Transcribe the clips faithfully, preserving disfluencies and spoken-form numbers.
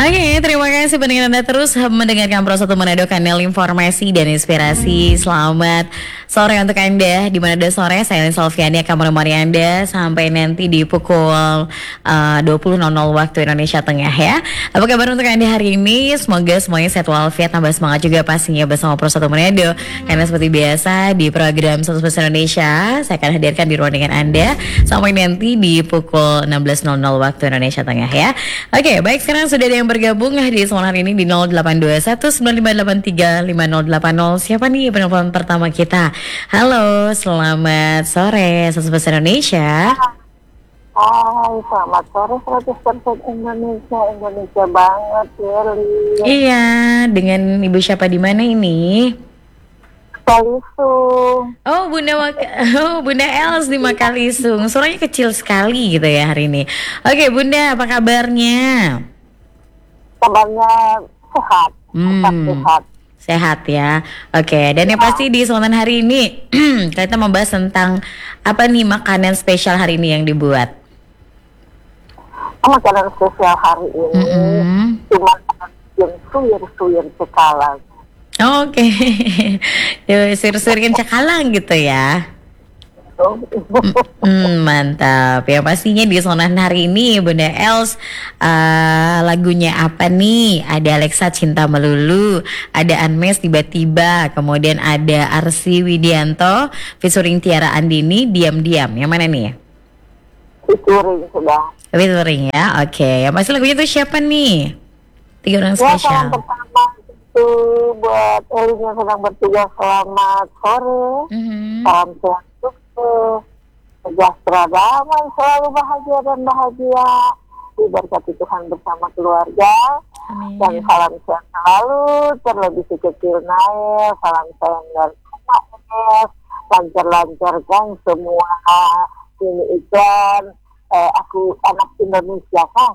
Oke, terima kasih pendengar Anda terus mendengarkan Pro satu Manado, kanal informasi dan inspirasi. Selamat sore untuk Anda di Manado sore. Saya Lin Solviani akan menemani Anda sampai nanti di pukul uh, dua puluh waktu Indonesia Tengah ya. Apa kabar untuk Anda hari ini? Semoga semuanya sehat walafiat, tambah semangat juga pastinya bersama Pro satu Manado. Karena seperti biasa di program seratus persen Indonesia, saya akan hadirkan di ruang dengan Anda sampai nanti di pukul enam belas waktu Indonesia Tengah ya. Oke, baik, sekarang sudah ada yang bergabung di soal hari ini di nol delapan dua satu sembilan lima delapan tiga lima nol delapan nol. Siapa nih penelpon pertama kita? Halo, selamat sore seratus persen Indonesia. Hai, selamat sore seratus persen Indonesia. Indonesia banget ya, Li. Iya, dengan Ibu siapa di mana ini? Makalisung. Oh, Bunda Maka- oh, Bunda Els di Makalisung. Suaranya kecil sekali gitu ya hari ini. Oke, Bunda, apa kabarnya? Kabarnya sehat, tetap Hmm. sehat. Sehat ya. Oke, dan yang pasti di Selatan hari ini kita membahas tentang apa nih makanan spesial hari ini yang dibuat. Makanan spesial hari ini Mm-mm. cuma yang suyir-suyir sekalang. Oke. Yuk, sur-surin cakalang gitu ya. Hmm, mantap. Ya pastinya di Sonan hari ini Bunda Els uh, lagunya apa nih? Ada Alexa Cinta Melulu, ada Anmes Tiba-Tiba, kemudian ada Arsi Widianto featuring Tiara Andini, Diam-Diam. Yang mana nih? Featuring sudah. Featuring ya. Oke, yang pasti lagunya tuh siapa nih? Tiga orang Ya, salam spesial. pertama itu buat Elin yang sedang bertugas, selamat sore. Mhm. Salam sehat sukses, sejahtera, damai, selalu bahagia dan bahagia. Diberkati Tuhan bersama keluarga. Dan Amin. salam sehat selalu, terlebih si kecil Nael, salam sayang dari Mak Enes, lancar-lancarkan semua ini iklan. Eh, aku anak Indonesia kan.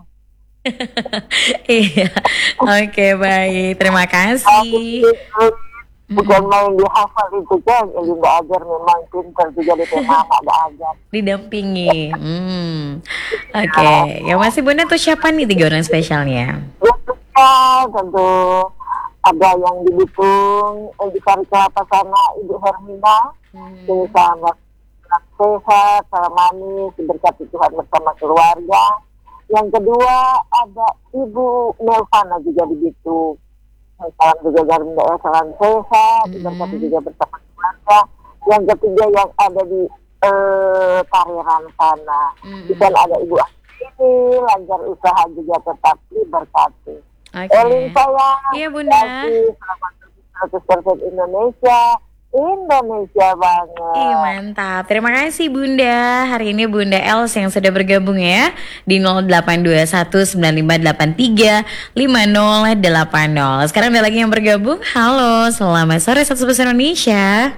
Iya. Oke, baik. Terima kasih. Bukan main dihafal itu kan, yang tidak ajar memang pintar juga di tema ada ajar. Didampingi. Hmm. Oke, yang masih Bunda tuh siapa nih tiga orang spesialnya? Ya kita tentu ada yang di Bitung, eh, di Karika sana Ibu Hermina, ini salam sehat, salam manis, berkati Tuhan bersama keluarga. Yang kedua ada Ibu Melvana juga di Bitung. Salam juga dari daerah, salam sehat, berkati juga bersama keluarga. Yang ketiga yang ada di eh, Pariran sana, di sana ada Ibu Astini, lancar usaha juga tetap diberkati. Oke. Elin sayang, Iya, Bunda. selamat seratus persen Indonesia, Indonesia banget. Ih, mantap. Terima kasih Bunda. Hari ini Bunda Els yang sudah bergabung ya di nol delapan dua satu sembilan lima delapan tiga lima nol delapan nol. Sekarang ada lagi yang bergabung. Halo, selamat sore seratus persen Indonesia.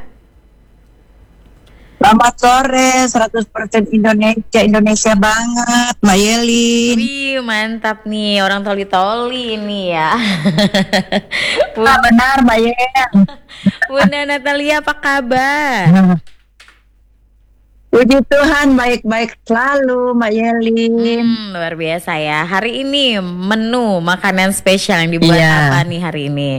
Selamat sore, seratus persen Indonesia, Indonesia banget, Mbak Yelin. Wih, mantap nih, orang toli-toli nih ya. Ah, Bunda, benar, Mbak Yelin. Bunda Natalia apa kabar? Puji Tuhan, baik-baik selalu, Mbak Yelin. Hmm, luar biasa ya. Hari ini menu makanan spesial yang dibuat Iya. apa nih hari ini?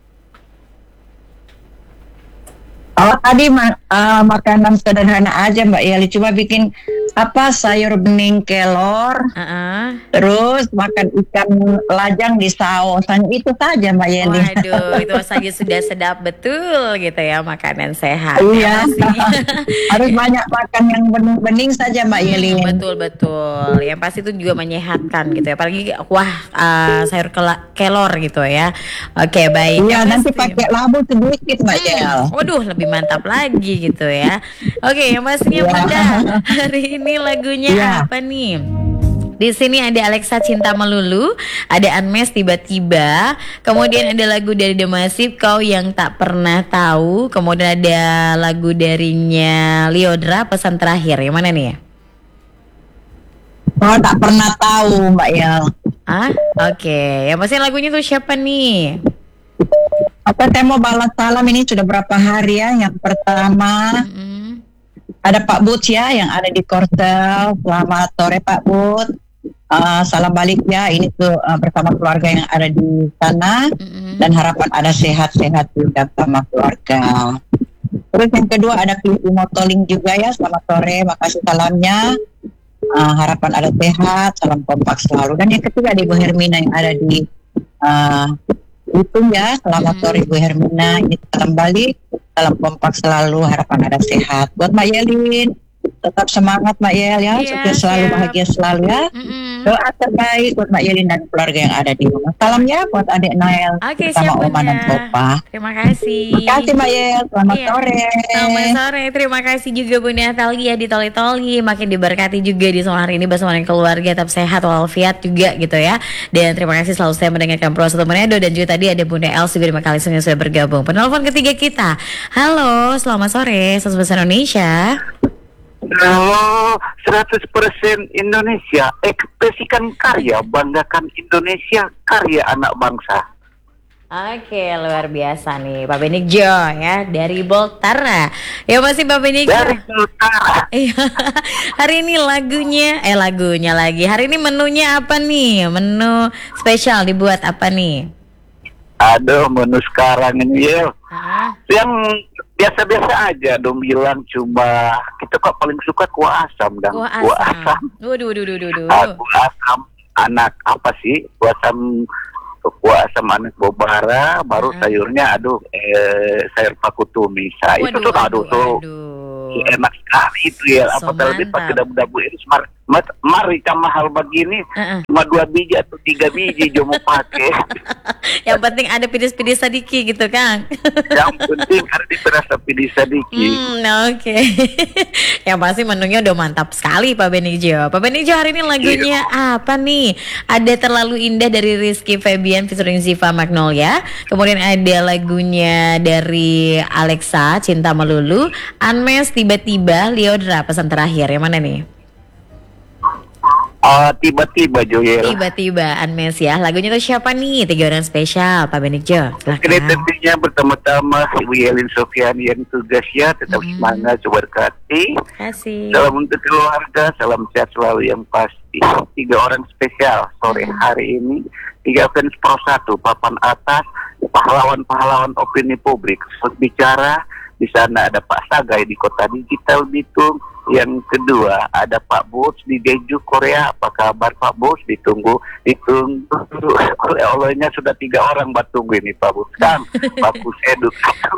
Oh, tadi ma- uh, makanan sederhana aja, Mbak Yelin. Cuma bikin apa sayur bening kelor, Heeh. terus makan ikan lajang di saus. Hanya itu saja, Mbak Yelin. Waduh, itu saja sudah sedap betul gitu ya, makanan sehat. Iya, Ya, pasti. harus banyak makan yang bening-bening saja, Mbak Yelin. Betul betul. Yang pasti itu juga menyehatkan gitu ya. Apalagi wah uh, sayur kela- kelor gitu ya. Oke, baik. Iya, Yang nanti pasti- pakai labu sedikit, Mbak Yel. Waduh, lebih mantap lagi gitu ya. Oke, yang pastinya Iya. Bunda, hari ini lagunya Iya. apa nih? Di sini ada Alexa Cinta Melulu, ada Anmes Tiba-Tiba, kemudian ada lagu dari The Massive Kau Yang Tak Pernah Tahu, kemudian ada lagu darinya Liodra Pesan Terakhir. Yang mana nih? Oh, tak pernah tahu, Mbak Yel. Ah, oke. Yang pasti lagunya tuh siapa nih? Apa saya mau balas salam ini sudah berapa hari ya? Yang pertama Mm-mm. ada Pak But ya yang ada di Korsel. Selamat sore Pak But. uh, salam balik ya ini tuh uh, bersama keluarga yang ada di sana Mm-mm. dan harapan ada sehat-sehat juga sama keluarga. Terus yang kedua ada Klipi Motoling juga ya, selamat sore, makasih salamnya. Uh, harapan ada sehat, salam kompak selalu. Dan yang ketiga ada Ibu Hermina yang ada di uh, Bitung ya, selamat sore Ibu Hermina. Ini salam balik, salam kompak selalu, harapan ada sehat. Buat Mbak Yelin, tetap semangat Mbak Yel ya, Iya, sukses selalu, siap. bahagia selalu ya. Mm-mm. Doa terbaik buat Mbak Yelin dan keluarga yang ada di rumah. Salam ya buat adik Nael Oke, bersama siap Oma dan Bunda. Opa. Terima kasih. Terima kasih Mbak Yel, selamat Iya. sore. Selamat sore, terima kasih juga Bunda Thalia di Toli-Toli. Makin diberkati juga di sore hari ini bersama dengan keluarga, tetap sehat walafiat juga gitu ya. Dan terima kasih selalu saya mendengarkan Pro satu Manado. Dan juga tadi ada Bunda Els juga di Makalisung yang sudah bergabung. Penelpon ketiga kita. Halo, selamat sore, seratus persen Indonesia. Halo, seratus persen Indonesia, ekspresikan karya, banggakan Indonesia, karya anak bangsa. Oke, luar biasa nih Pak Benigjo ya dari Boltara. Ya masih Pak Benigjo. Dari Utara, Iya. Hari ini lagunya, eh lagunya lagi. Hari ini menunya apa nih? Menu spesial dibuat apa nih? aduh menu sekarang ini ya, Ah, yang biasa-biasa aja dong bilang cuma kita kok paling suka kuah asam dan kuah kuah asam. asam, Waduh, waduh, waduh, waduh. Ah, kuah asam anak apa sih kuah asam kuah asam anak bobara, baru Ah. sayurnya aduh eh, sayur paku tumis. Nah, itu tuh aduh tuh enak sekali itu ya, So apalagi mantap. pakai dabu-dabu ini smart. Mat, mari sama hal begini Uh-uh. cuma dua biji atau tiga biji jo mau pakai. Yang penting ada pedis-pedis sedikit gitu Kang. Yang penting ada di perasa pilih sedikit. Hmm, oke. Yang pasti menunya udah mantap sekali Pak Benigjo. Pak Benigjo hari ini lagunya apa nih? Ada Terlalu Indah dari Rizky Febian featuring Ziva Magnolia. Kemudian ada lagunya dari Alexa Cinta Melulu. Unmesh Tiba-Tiba. Liodra pesan terakhir. Yang mana nih? Ah, tiba-tiba Joyel. Tiba-tiba Unmesh ya. Lagunya tuh siapa nih? Tiga orang spesial Pak Benigjo. Ini Silahkan. tentunya pertama-tama Ibu Yelin Sofiani yang tugasnya tetap Mm. semangat, coba berkati. Terima kasih. Salam untuk keluarga, salam sehat selalu yang pasti. Tiga orang spesial sore hari ini, tiga fans Pro satu, papan atas, pahlawan-pahlawan opini publik. Bicara di sana ada Pak Sagai di Kota Digital Bitung. Yang kedua ada Pak Bos di Jeju Korea. Apa kabar Pak Bos? Ditunggu, ditunggu. Oleh olehnya sudah tiga orang buat tunggu ini Pak Bos kan. Bagus eduk.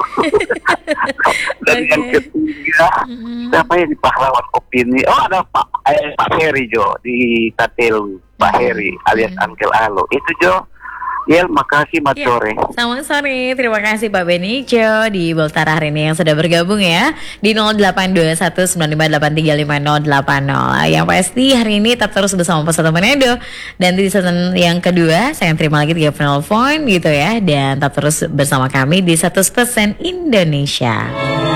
Dan yang Oke. ketiga Mm-mm. siapa yang di pahlawan opini? Oh ada Pak eh, Pak Heri Jo di Tatelu. Pak Heri alias Uncle Alo. Itu Jo. Yel, makasih mat Ya, sore. selamat sore. Terima kasih Pak Benigjo di Boltara hari ini yang sudah bergabung ya di nol delapan dua satu sembilan lima delapan tiga lima nol delapan nol. Yang pasti hari ini tetap terus bersama Pos satu Manado. Dan di season yang kedua saya terima lagi tiga penelpon gitu ya, dan tetap terus bersama kami di seratus persen Indonesia.